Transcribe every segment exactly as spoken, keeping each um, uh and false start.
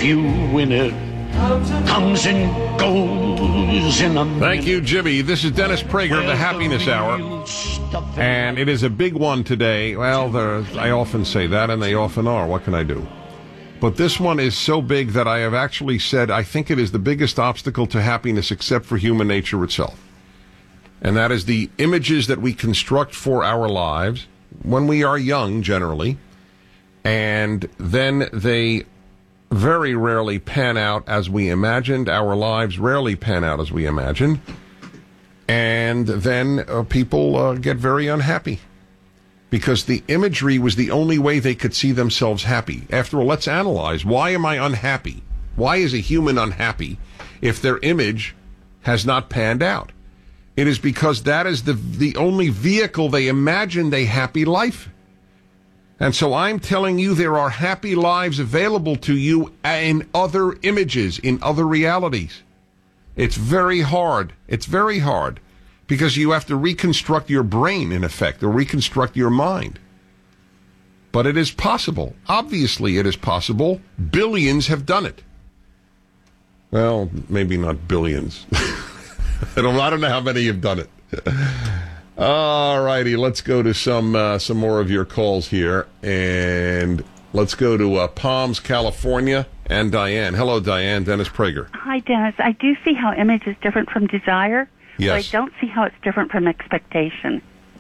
you win it, comes and goes in a minute. Thank you, Jimmy. This is Dennis Prager, the Happiness Hour. And it is a big one today. Well, there, I often say that, and they often are. What can I do? But this one is so big that I have actually said I think it is the biggest obstacle to happiness except for human nature itself. And that is the images that we construct for our lives when we are young, generally, and then they very rarely pan out as we imagined. Our lives rarely pan out as we imagined. And then uh, people uh, get very unhappy because the imagery was the only way they could see themselves happy. After all, let's analyze. Why am I unhappy? Why is a human unhappy if their image has not panned out? It is because that is the the only vehicle they imagine a happy life. And so I'm telling you there are happy lives available to you in other images, in other realities. It's very hard. It's very hard because you have to reconstruct your brain, in effect, or reconstruct your mind. But it is possible. Obviously, it is possible. Billions have done it. Well, maybe not billions. I don't, I don't know how many have done it. All righty, let's go to some uh, some more of your calls here. And let's go to uh, Palms, California, and Diane. Hello, Diane. Dennis Prager. Hi, Dennis. I do see how image is different from desire, yes. but I don't see how it's different from expectation.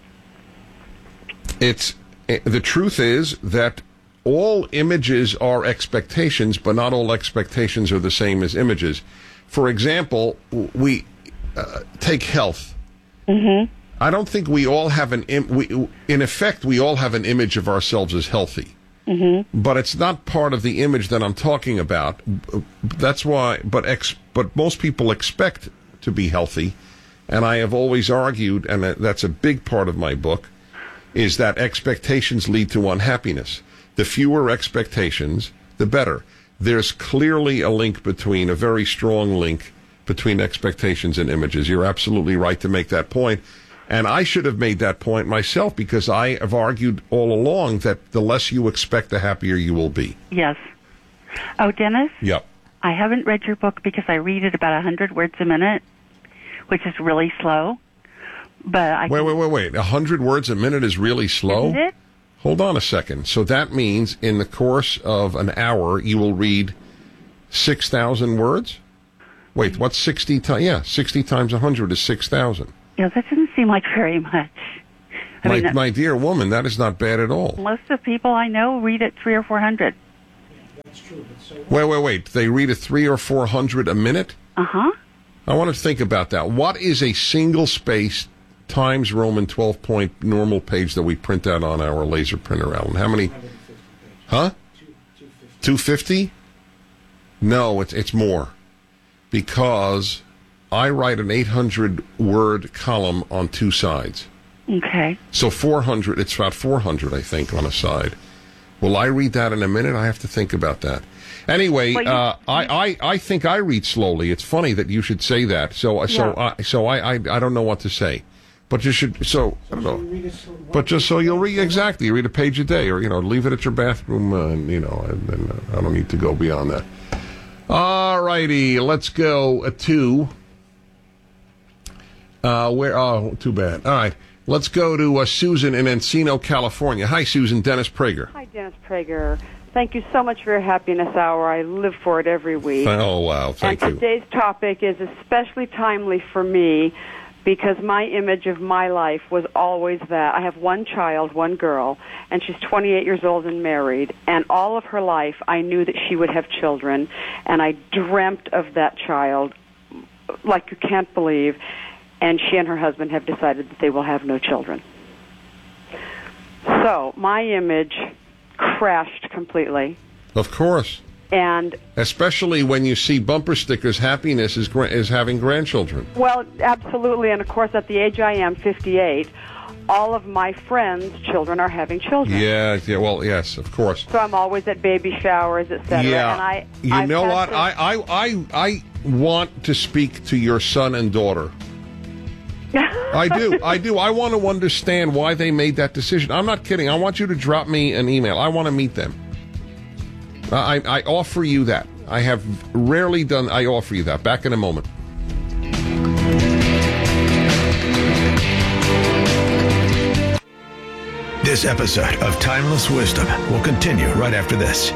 It's the truth is that all images are expectations, but not all expectations are the same as images. For example, we uh, take health. Mm-hmm. I don't think we all have an Im- we, in effect we all have an image of ourselves as healthy. Mm-hmm. But it's not part of the image that I'm talking about. That's why but ex, but most people expect to be healthy, and I have always argued, and that's a big part of my book, is that expectations lead to unhappiness. The fewer expectations, the better. There's clearly a link between, a very strong link between expectations and images. You're absolutely right to make that point. And I should have made that point myself because I have argued all along that the less you expect, the happier you will be. Yes. Oh, Dennis? Yep. I haven't read your book because I read it about one hundred words a minute, which is really slow. But I Wait, wait, wait, wait. one hundred words a minute is really slow? Isn't it? Hold on a second. So that means in the course of an hour, you will read six thousand words? Wait, what's sixty times? Yeah, sixty times one hundred is six thousand. Yeah, that doesn't seem like very much. I My, mean, my dear woman, that is not bad at all. most of the people I know read it three or four hundred. That's true. But so Wait, wait, wait. They read it three or four hundred a minute? Uh-huh. I want to think about that. What is a single space Times Roman twelve point normal page that we print out on our laser printer, Alan? How many? one hundred fifty pages. Huh? Two, two fifty. two fifty? No, it's it's more. Because I write an eight hundred word column on two sides. Okay. So four hundred, it's about four hundred, I think, on a side. Will I read that in a minute? I have to think about that. Anyway, Well, you- uh, I, I, I think I read slowly. It's funny that you should say that. So so Yeah. I so I, I I don't know what to say. But you should so I don't So you know. read it so- one But just so page you'll a read day? exactly, you read a page a day, or you know, leave it at your bathroom, uh, and you know, and, and uh, I don't need to go beyond that. All righty, let's go to uh, where? Oh, too bad. All right, let's go to uh, Susan in Encino, California. Hi, Susan. Dennis Prager. Hi, Dennis Prager. Thank you so much for your happiness hour. I live for it every week. Oh wow, thank and you. today's topic is especially timely for me because my image of my life was always that. I have one child, one girl, and she's twenty-eight years old and married, and all of her life I knew that she would have children, and I dreamt of that child like you can't believe, and she and her husband have decided that they will have no children. So my image crashed completely. Of course. And, Especially when you see bumper stickers, happiness is gra- is having grandchildren. well, absolutely, and of course, at the age I am, fifty-eight, all of my friends' children are having children. Yeah, yeah. Well, yes, of course. So I'm always at baby showers, et cetera. Yeah. And I, you I've know had what? to- I, I, I, I want to speak to your son and daughter. I do. I do. I want to understand why they made that decision. I'm not kidding. I want you to drop me an email. I want to meet them. I, I offer you that. I have rarely done, I offer you that. Back in a moment. This episode of Timeless Wisdom will continue right after this.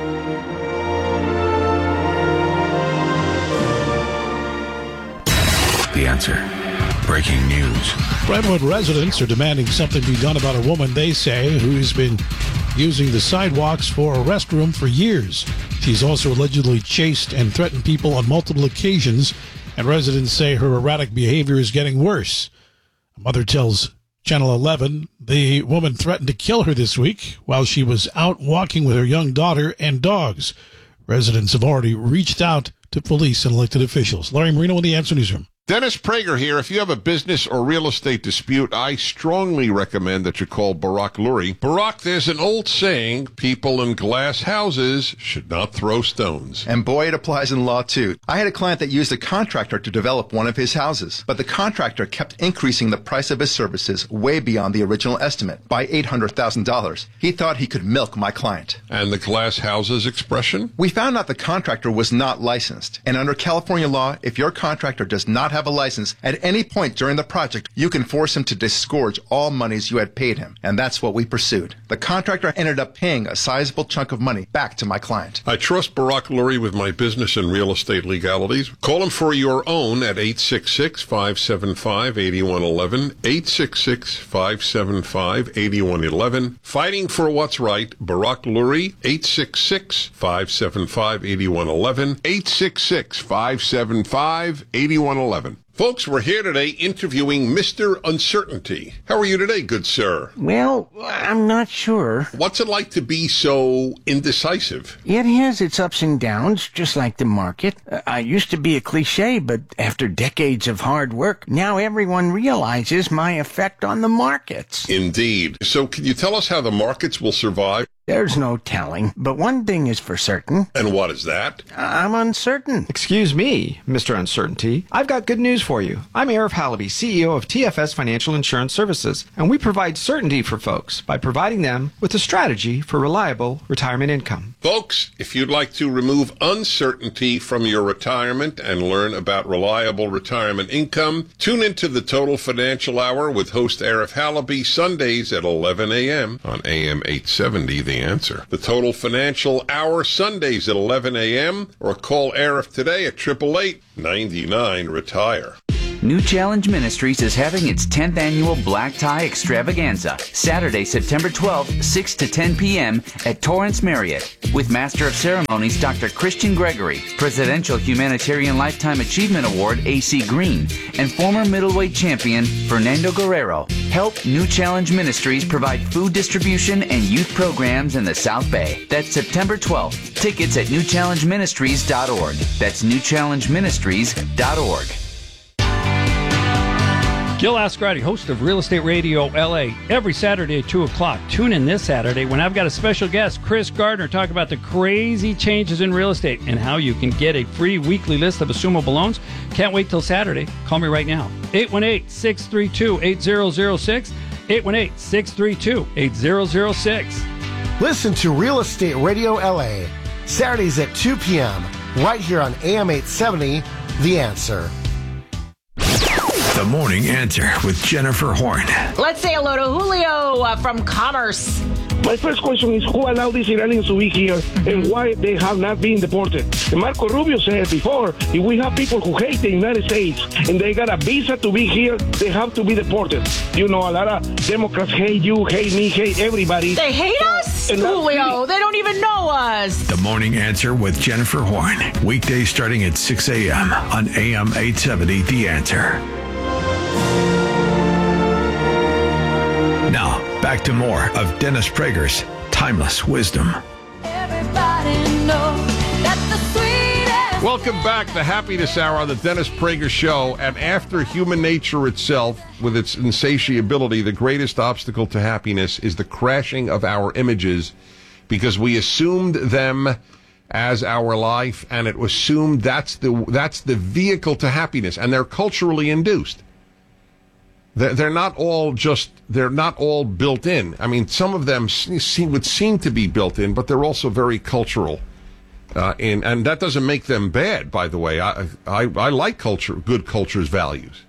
The Answer. Breaking news. Brentwood residents are demanding something be done about a woman they say who has been using the sidewalks for a restroom for years. She's also allegedly chased and threatened people on multiple occasions, and residents say her erratic behavior is getting worse. A mother tells Channel eleven the woman threatened to kill her this week while she was out walking with her young daughter and dogs. Residents have already reached out to police and elected officials. Larry Marino in the Answer Newsroom. Dennis Prager here. If you have a business or real estate dispute, I strongly recommend that you call Barak Lurie. Barak, there's an old saying, people in glass houses should not throw stones. And boy, it applies in law, too. I had a client that used a contractor to develop one of his houses, but the contractor kept increasing the price of his services way beyond the original estimate by eight hundred thousand dollars. He thought he could milk my client. And the glass houses expression? We found out the contractor was not licensed, and under California law, if your contractor does not have a license, at any point during the project, you can force him to disgorge all monies you had paid him. And that's what we pursued. The contractor ended up paying a sizable chunk of money back to my client. I trust Barak Lurie with my business and real estate legalities. Call him for your own at eight six six, five seven five, eight one one one, eight six six, five seven five, eight one one one. Fighting for what's right, Barak Lurie, eight six six, five seven five, eight one one one, eight six six, five seven five, eight one one one. Folks, we're here today interviewing Mister Uncertainty. How are you today, good sir? Well, I'm not sure. What's it like to be so indecisive? It has its ups and downs, just like the market. Uh, I used to be a cliche, but after decades of hard work, now everyone realizes my effect on the markets. Indeed. So can you tell us how the markets will survive? There's no telling, but one thing is for certain. And what is that? I'm uncertain. Excuse me, Mister Uncertainty. I've got good news for you. I'm Arif Halaby, C E O of T F S Financial Insurance Services, and we provide certainty for folks by providing them with a strategy for reliable retirement income. Folks, if you'd like to remove uncertainty from your retirement and learn about reliable retirement income, tune into the Total Financial Hour with host Arif Halaby Sundays at eleven a.m. on A M eight seventy, The Answer. The Total Financial Hour Sundays at eleven a.m. or call Arif today at eight eight eight, nine nine, retire. New Challenge Ministries is having its tenth annual Black Tie Extravaganza, Saturday, September twelfth, six to ten p.m. at Torrance Marriott, with Master of Ceremonies Doctor Christian Gregory, Presidential Humanitarian Lifetime Achievement Award A C Green, and former middleweight champion Fernando Guerrero. Help New Challenge Ministries provide food distribution and youth programs in the South Bay. That's September twelfth. Tickets at new challenge ministries dot org. That's new challenge ministries dot org. Gil Ascarati, host of Real Estate Radio L A, every Saturday at two o'clock. Tune in this Saturday when I've got a special guest, Chris Gardner, talk about the crazy changes in real estate and how you can get a free weekly list of assumable loans. Can't wait till Saturday. Call me right now. eight one eight, six three two, eight zero zero six. eight one eight, six three two, eight zero zero six. Listen to Real Estate Radio L A, Saturdays at two p.m., right here on A M eight seventy, The Answer. The Morning Answer with Jennifer Horn. Let's say hello to Julio uh, from Commerce. My first question is, who allowed these Iranians to be here and why they have not been deported? And Marco Rubio said before, if we have people who hate the United States and they got a visa to be here, they have to be deported. You know, a lot of Democrats hate you, hate me, hate everybody. They hate us? And Julio, they don't even know us. The Morning Answer with Jennifer Horn. Weekdays starting at six a.m. on A M eight seventy, The Answer. Now, back to more of Dennis Prager's Timeless Wisdom. Welcome back, the Happiness Hour on the Dennis Prager Show. And after human nature itself, with its insatiability, the greatest obstacle to happiness is the crashing of our images, because we assumed them as our life, and it was assumed that's the that's the vehicle to happiness, and they're culturally induced. They're not all just, they're not all built in. I mean, some of them seem, would seem to be built in, but they're also very cultural. Uh, and, and that doesn't make them bad, by the way. I, I, I like culture, good culture's values.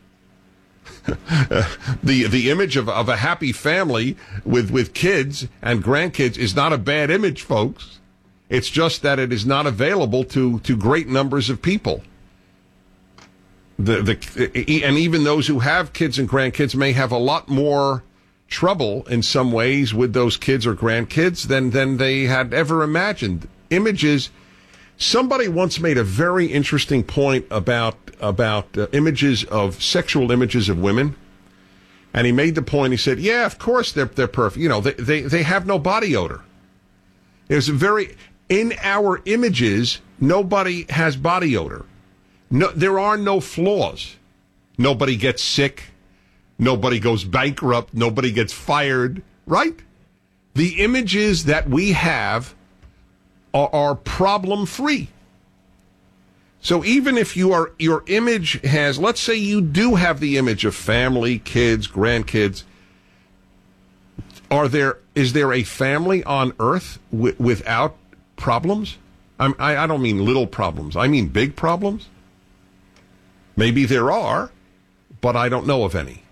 the the image of, of a happy family with, with kids and grandkids is not a bad image, folks. It's just that it is not available to, to great numbers of people. The the and even those who have kids and grandkids may have a lot more trouble in some ways with those kids or grandkids than, than they had ever imagined. Images. Somebody once made a very interesting point about about uh, images of sexual images of women, and he made the point. He said, "Yeah, of course they're they're perfect. You know, they they, they have no body odor. There's a very in our images, nobody has body odor. No, there are no flaws. Nobody gets sick. Nobody goes bankrupt. Nobody gets fired. Right? The images that we have." Are, are problem-free. So even if you are, your image has, let's say you do have the image of family, kids, grandkids, are there, is there a family on earth w- without problems? I'm, I, I don't mean little problems. I mean big problems. Maybe there are, but I don't know of any.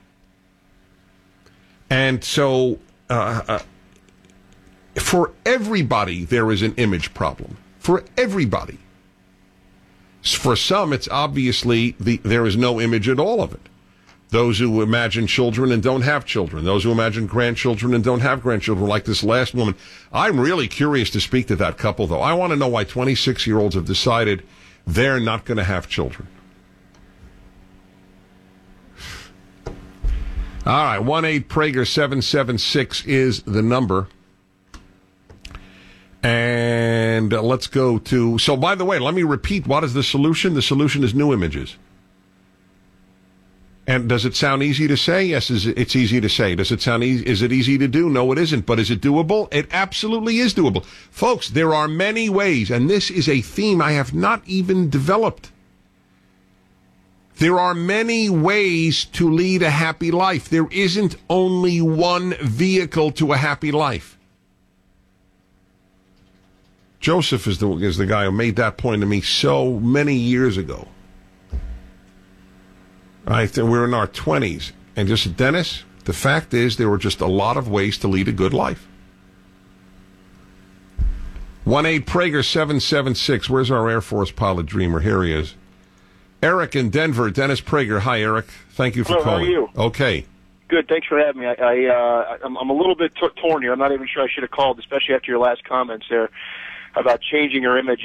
And so, uh, uh for everybody, there is an image problem. For everybody. For some, it's obviously the, there is no image at all of it. Those who imagine children and don't have children. Those who imagine grandchildren and don't have grandchildren, like this last woman. I'm really curious to speak to that couple, though. I want to know why twenty-six-year-olds have decided they're not going to have children. All right, one eight Prager seven seven six is the number. And uh, let's go to... So, by the way, let me repeat, what is the solution? The solution is new images. And does it sound easy to say? Yes, it's easy to say. Does it sound easy? Is it easy to do? No, it isn't. But is it doable? It absolutely is doable. Folks, there are many ways, and this is a theme I have not even developed. There are many ways to lead a happy life. There isn't only one vehicle to a happy life. Joseph is the is the guy who made that point to me so many years ago. I think we're in our twenties. And just, Dennis, the fact is there were just a lot of ways to lead a good life. one eight Prager seven seven six. Where's our Air Force pilot dreamer? Here he is. Eric in Denver. Dennis Prager. Hi, Eric. Thank you for Hello, calling. How are you? Okay. Good. Thanks for having me. I, I uh, I'm, I'm a little bit t- torn here. I'm not even sure I should have called, especially after your last comments there about changing your image.